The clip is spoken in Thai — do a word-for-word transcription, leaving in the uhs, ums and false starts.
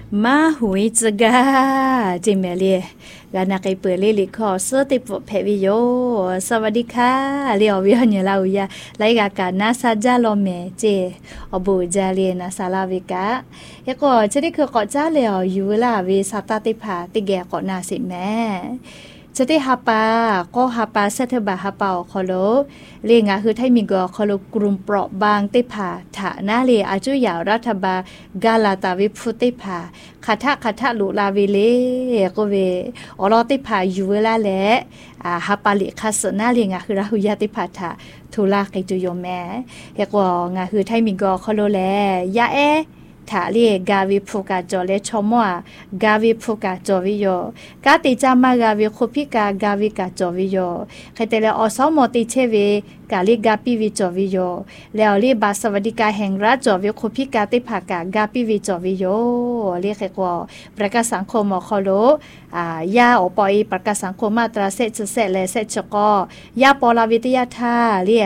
มาหุยจกาจิเมเลียกานาไกเปิดเลลิคอเซอร์ติปเพวิโยสวัสดีค่ะเรียววิญญาลาอุยาไลกากานาซาจาโลเมเจอบูจาเลียนาซาลาวิกะยก็จะได้คือก็จ้าเลียวอยู่ลาวิสาตาติภาติแกก็นาสิแม่จะได้ฮาปาก็ฮาปาเซตบาฮาเปาคอโลเรียงอ่ะคือไทมิกอคอโลกลุ่มเปราะบางติผาฐานาเลอาจุยาวรัฐบาลกาลาตาวิพุติผาคาทะคาทะลุลาวิเลก็เวอรอติผาอยู่ลาแลอ่าฮาปาลิคัสนาเรียงอ่ะคือราหุยาติผาถาทุลาไกจุโยแม่เรียกว่างาคือไทมิกอคอโลแลยาเอถาเรียกาวิพุกาจอเลชอมัวกาวิพุกาจอวิโยกาติจามากาวิคุพิกากาวิกาจอวิโยใครแต่ละอสมติเชเวกาลิกาปิวิจอวิโยแล้วเรียบาสวัสดิกาแห่งรัฐจอวิคุพิกาติภากากาปิวิจอวิโยเรียกแค่ว่าประกาศสังคมอคอโลอ่ายาอปอยประกาศสังคมมาตราเซจเซและเซจกอยาปอลาวิทยาธาเรีย